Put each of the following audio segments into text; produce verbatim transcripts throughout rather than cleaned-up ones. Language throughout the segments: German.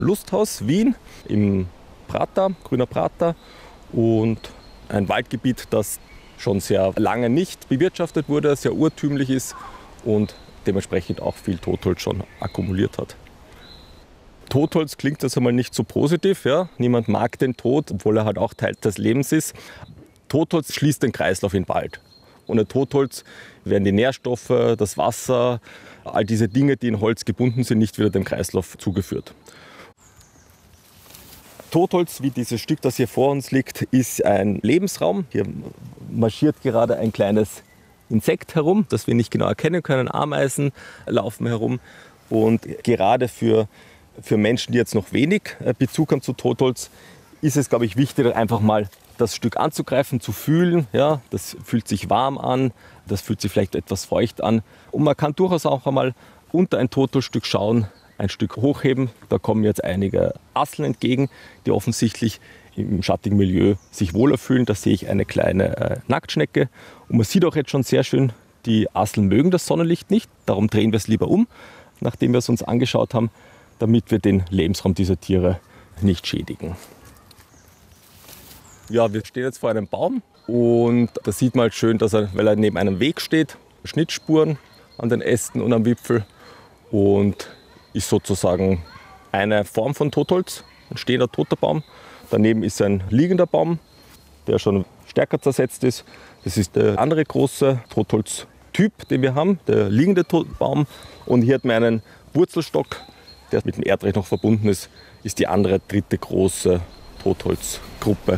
Lusthaus Wien im Prater, Grüner Prater, und ein Waldgebiet, das schon sehr lange nicht bewirtschaftet wurde, sehr urtümlich ist und dementsprechend auch viel Totholz schon akkumuliert hat. Totholz klingt jetzt einmal nicht so positiv. Ja? Niemand mag den Tod, obwohl er halt auch Teil des Lebens ist. Totholz schließt den Kreislauf im Wald. Ohne Totholz werden die Nährstoffe, das Wasser, all diese Dinge, die in Holz gebunden sind, nicht wieder dem Kreislauf zugeführt. Totholz, wie dieses Stück, das hier vor uns liegt, ist ein Lebensraum. Hier marschiert gerade ein kleines Insekt herum, das wir nicht genau erkennen können. Ameisen laufen herum. Und gerade für, für Menschen, die jetzt noch wenig Bezug haben zu Totholz, ist es, glaube ich, wichtig, einfach mal das Stück anzugreifen, zu fühlen. Ja, das fühlt sich warm an, das fühlt sich vielleicht etwas feucht an. Und man kann durchaus auch einmal unter ein Totholzstück schauen, ein Stück hochheben. Da kommen jetzt einige Asseln entgegen, die offensichtlich im schattigen Milieu sich wohler fühlen. Da sehe ich eine kleine äh, Nacktschnecke. Und man sieht auch jetzt schon sehr schön, die Asseln mögen das Sonnenlicht nicht. Darum drehen wir es lieber um, nachdem wir es uns angeschaut haben, damit wir den Lebensraum dieser Tiere nicht schädigen. Ja, wir stehen jetzt vor einem Baum und da sieht man halt schön, dass er, weil er neben einem Weg steht, Schnittspuren an den Ästen und am Wipfel, und ist sozusagen eine Form von Totholz, ein stehender toter Baum. Daneben ist ein liegender Baum, der schon stärker zersetzt ist. Das ist der andere große Totholztyp, den wir haben, der liegende Baum. Und hier hat man einen Wurzelstock, der mit dem Erdreich noch verbunden ist, ist die andere, dritte große Totholzgruppe.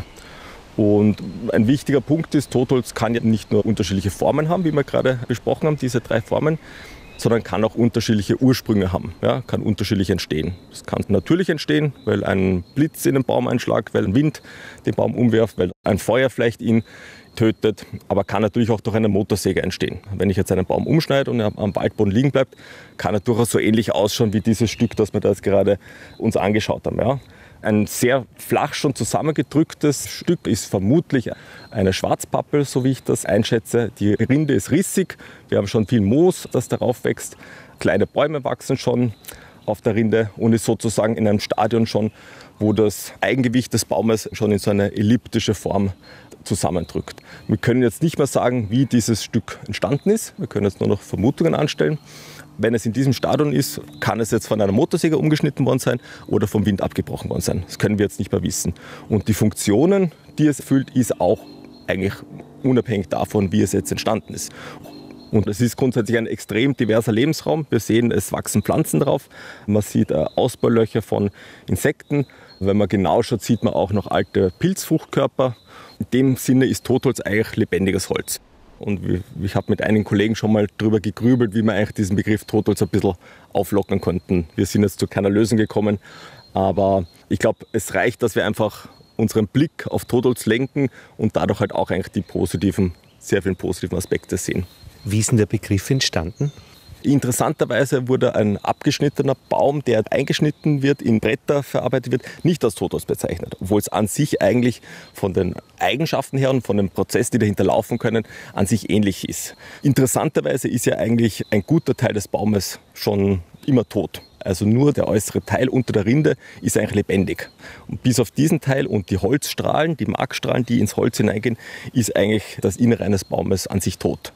Und ein wichtiger Punkt ist, Totholz kann ja nicht nur unterschiedliche Formen haben, wie wir gerade besprochen haben, diese drei Formen, sondern kann auch unterschiedliche Ursprünge haben, ja, kann unterschiedlich entstehen. Es kann natürlich entstehen, weil ein Blitz in den Baum einschlägt, weil ein Wind den Baum umwirft, weil ein Feuer vielleicht ihn tötet, aber kann natürlich auch durch eine Motorsäge entstehen. Wenn ich jetzt einen Baum umschneide und er am Waldboden liegen bleibt, kann er durchaus so ähnlich ausschauen wie dieses Stück, das wir da jetzt gerade uns angeschaut haben. Ja. Ein sehr flach schon zusammengedrücktes Stück ist vermutlich eine Schwarzpappel, so wie ich das einschätze. Die Rinde ist rissig, wir haben schon viel Moos, das darauf wächst. Kleine Bäume wachsen schon auf der Rinde und ist sozusagen in einem Stadion schon, wo das Eigengewicht des Baumes schon in so eine elliptische Form zusammendrückt. Wir können jetzt nicht mehr sagen, wie dieses Stück entstanden ist. Wir können jetzt nur noch Vermutungen anstellen. Wenn es in diesem Stadion ist, kann es jetzt von einer Motorsäge umgeschnitten worden sein oder vom Wind abgebrochen worden sein. Das können wir jetzt nicht mehr wissen. Und die Funktionen, die es erfüllt, ist auch eigentlich unabhängig davon, wie es jetzt entstanden ist. Und es ist grundsätzlich ein extrem diverser Lebensraum. Wir sehen, es wachsen Pflanzen drauf. Man sieht Ausbaulöcher von Insekten. Wenn man genau schaut, sieht man auch noch alte Pilzfruchtkörper. In dem Sinne ist Totholz eigentlich lebendiges Holz. Und ich habe mit einigen Kollegen schon mal darüber gegrübelt, wie wir eigentlich diesen Begriff Totholz ein bisschen auflockern könnten. Wir sind jetzt zu keiner Lösung gekommen, aber ich glaube, es reicht, dass wir einfach unseren Blick auf Totholz lenken und dadurch halt auch eigentlich die positiven, sehr vielen positiven Aspekte sehen. Wie ist denn der Begriff entstanden? Interessanterweise wurde ein abgeschnittener Baum, der eingeschnitten wird, in Bretter verarbeitet wird, nicht als Totholz bezeichnet. Obwohl es an sich eigentlich von den Eigenschaften her und von den Prozessen, die dahinter laufen können, an sich ähnlich ist. Interessanterweise ist ja eigentlich ein guter Teil des Baumes schon immer tot. Also nur der äußere Teil unter der Rinde ist eigentlich lebendig. Und bis auf diesen Teil und die Holzstrahlen, die Markstrahlen, die ins Holz hineingehen, ist eigentlich das Innere eines Baumes an sich tot.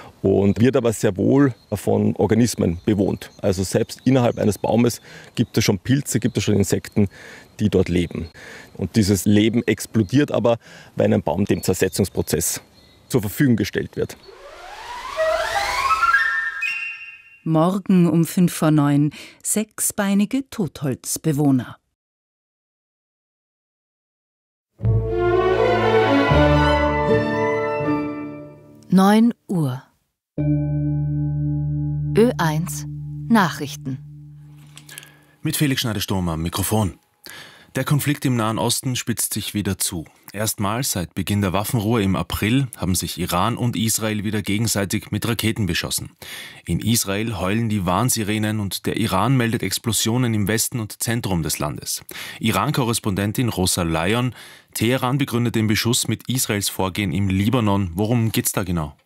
Und wird aber sehr wohl von Organismen bewohnt. Also selbst innerhalb eines Baumes gibt es schon Pilze, gibt es schon Insekten, die dort leben. Und dieses Leben explodiert aber, wenn ein Baum dem Zersetzungsprozess zur Verfügung gestellt wird. Morgen um fünf vor neun, sechsbeinige Totholzbewohner. neun Uhr. Ö eins Nachrichten. Mit Felix Schneider-Sturm am Mikrofon. Der Konflikt im Nahen Osten spitzt sich wieder zu. Erstmals seit Beginn der Waffenruhe im April haben sich Iran und Israel wieder gegenseitig mit Raketen beschossen. In Israel heulen die Warnsirenen und der Iran meldet Explosionen im Westen und Zentrum des Landes. Iran-Korrespondentin Rosa Lyon: Teheran begründet den Beschuss mit Israels Vorgehen im Libanon. Worum geht's da genau?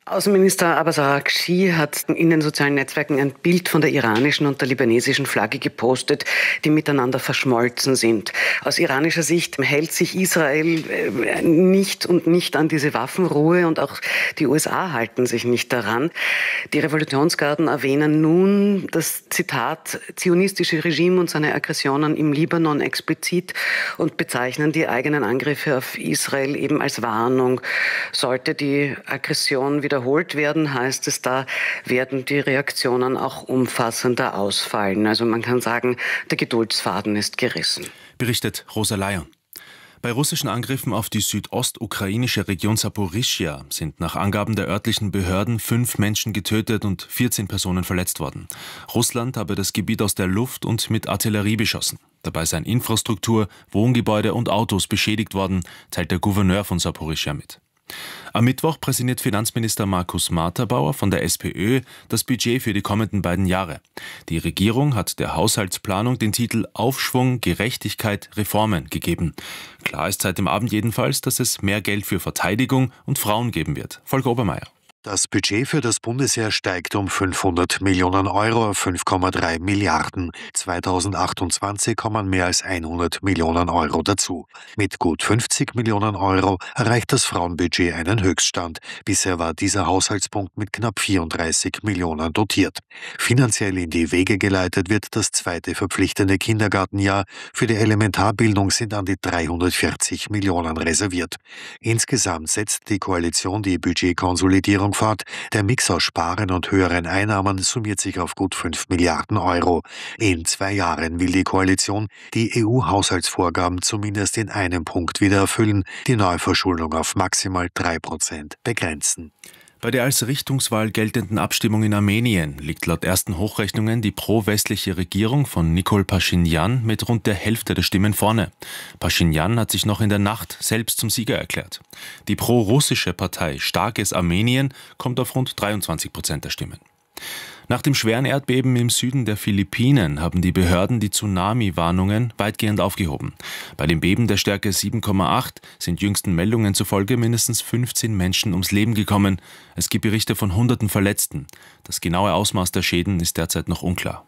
Außenminister Abbas Araghchi hat in den sozialen Netzwerken ein Bild von der iranischen und der libanesischen Flagge gepostet, die miteinander verschmolzen sind. Aus iranischer Sicht hält sich Israel nicht und nicht an diese Waffenruhe und auch die U S A halten sich nicht daran. Die Revolutionsgarden erwähnen nun das Zitat zionistische Regime und seine Aggressionen im Libanon explizit und bezeichnen die eigenen Angriffe auf Israel eben als Warnung. Sollte die Aggression wieder wiederholt werden, heißt es, da werden die Reaktionen auch umfassender ausfallen. Also man kann sagen, der Geduldsfaden ist gerissen. Berichtet Rosa Layer. Bei russischen Angriffen auf die südostukrainische Region Saporischschja sind nach Angaben der örtlichen Behörden fünf Menschen getötet und vierzehn Personen verletzt worden. Russland habe das Gebiet aus der Luft und mit Artillerie beschossen. Dabei seien Infrastruktur, Wohngebäude und Autos beschädigt worden, teilt der Gouverneur von Saporischschja mit. Am Mittwoch präsentiert Finanzminister Markus Marterbauer von der SPÖ das Budget für die kommenden beiden Jahre. Die Regierung hat der Haushaltsplanung den Titel Aufschwung, Gerechtigkeit, Reformen gegeben. Klar ist seit dem Abend jedenfalls, dass es mehr Geld für Verteidigung und Frauen geben wird. Volker Obermeier. Das Budget für das Bundesheer steigt um fünfhundert Millionen Euro auf fünf Komma drei Milliarden. zweitausendachtundzwanzig kommen mehr als hundert Millionen Euro dazu. Mit gut fünfzig Millionen Euro erreicht das Frauenbudget einen Höchststand. Bisher war dieser Haushaltspunkt mit knapp vierunddreißig Millionen dotiert. Finanziell in die Wege geleitet wird das zweite verpflichtende Kindergartenjahr. Für die Elementarbildung sind an die dreihundertvierzig Millionen reserviert. Insgesamt setzt die Koalition die Budgetkonsolidierung fort. Der Mix aus Sparen und höheren Einnahmen summiert sich auf gut fünf Milliarden Euro. In zwei Jahren will die Koalition die E U-Haushaltsvorgaben zumindest in einem Punkt wieder erfüllen, die Neuverschuldung auf maximal drei Prozent begrenzen. Bei der als Richtungswahl geltenden Abstimmung in Armenien liegt laut ersten Hochrechnungen die pro-westliche Regierung von Nikol Paschinjan mit rund der Hälfte der Stimmen vorne. Paschinjan hat sich noch in der Nacht selbst zum Sieger erklärt. Die pro-russische Partei Starkes Armenien kommt auf rund dreiundzwanzig Prozent der Stimmen. Nach dem schweren Erdbeben im Süden der Philippinen haben die Behörden die Tsunami-Warnungen weitgehend aufgehoben. Bei dem Beben der Stärke sieben Komma acht sind jüngsten Meldungen zufolge mindestens fünfzehn Menschen ums Leben gekommen. Es gibt Berichte von hunderten Verletzten. Das genaue Ausmaß der Schäden ist derzeit noch unklar.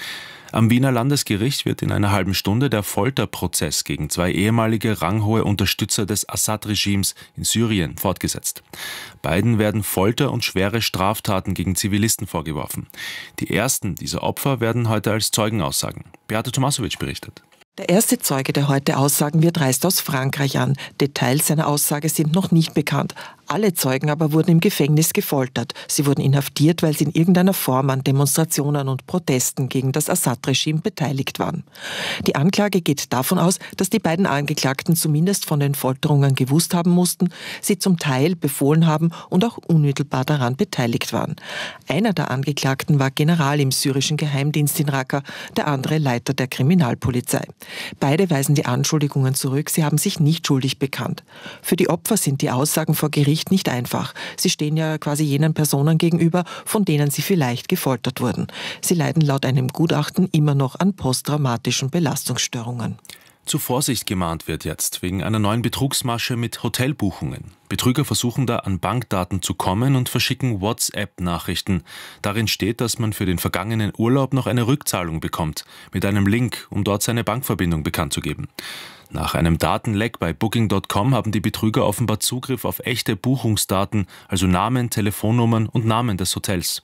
Am Wiener Landesgericht wird in einer halben Stunde der Folterprozess gegen zwei ehemalige ranghohe Unterstützer des Assad-Regimes in Syrien fortgesetzt. Beiden werden Folter und schwere Straftaten gegen Zivilisten vorgeworfen. Die ersten dieser Opfer werden heute als Zeugen aussagen. Beate Tomasowitsch berichtet. Der erste Zeuge, der heute aussagen wird, reist aus Frankreich an. Details seiner Aussage sind noch nicht bekannt. Alle Zeugen aber wurden im Gefängnis gefoltert. Sie wurden inhaftiert, weil sie in irgendeiner Form an Demonstrationen und Protesten gegen das Assad-Regime beteiligt waren. Die Anklage geht davon aus, dass die beiden Angeklagten zumindest von den Folterungen gewusst haben mussten, sie zum Teil befohlen haben und auch unmittelbar daran beteiligt waren. Einer der Angeklagten war General im syrischen Geheimdienst in Raqqa, der andere Leiter der Kriminalpolizei. Beide weisen die Anschuldigungen zurück, sie haben sich nicht schuldig bekannt. Für die Opfer sind die Aussagen vor Gericht nicht einfach. Sie stehen ja quasi jenen Personen gegenüber, von denen sie vielleicht gefoltert wurden. Sie leiden laut einem Gutachten immer noch an posttraumatischen Belastungsstörungen. Zu Vorsicht gemahnt wird jetzt wegen einer neuen Betrugsmasche mit Hotelbuchungen. Betrüger versuchen da an Bankdaten zu kommen und verschicken WhatsApp-Nachrichten. Darin steht, dass man für den vergangenen Urlaub noch eine Rückzahlung bekommt, mit einem Link, um dort seine Bankverbindung bekannt zu geben. Nach einem Datenleck bei Booking Punkt com haben die Betrüger offenbar Zugriff auf echte Buchungsdaten, also Namen, Telefonnummern und Namen des Hotels.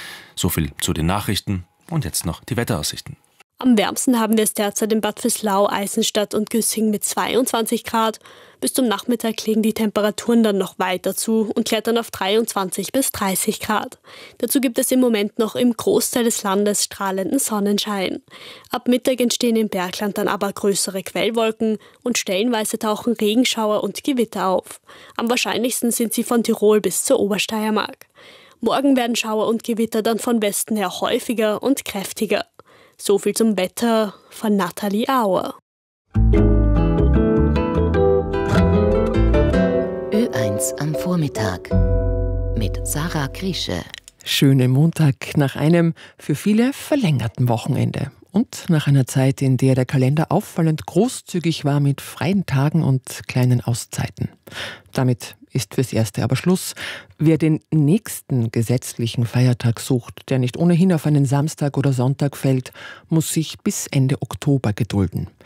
So viel zu den Nachrichten und jetzt noch die Wetteraussichten. Am wärmsten haben wir es derzeit in Bad Vöslau, Eisenstadt und Güssing mit zweiundzwanzig Grad. Bis zum Nachmittag legen die Temperaturen dann noch weiter zu und klettern auf dreiundzwanzig bis dreißig Grad. Dazu gibt es im Moment noch im Großteil des Landes strahlenden Sonnenschein. Ab Mittag entstehen im Bergland dann aber größere Quellwolken und stellenweise tauchen Regenschauer und Gewitter auf. Am wahrscheinlichsten sind sie von Tirol bis zur Obersteiermark. Morgen werden Schauer und Gewitter dann von Westen her häufiger und kräftiger. So viel zum Wetter von Nathalie Auer. Ö eins am Vormittag mit Sarah Griesche. Schönen Montag nach einem für viele verlängerten Wochenende. Und nach einer Zeit, in der der Kalender auffallend großzügig war mit freien Tagen und kleinen Auszeiten. Damit ist fürs Erste aber Schluss. Wer den nächsten gesetzlichen Feiertag sucht, der nicht ohnehin auf einen Samstag oder Sonntag fällt, muss sich bis Ende Oktober gedulden.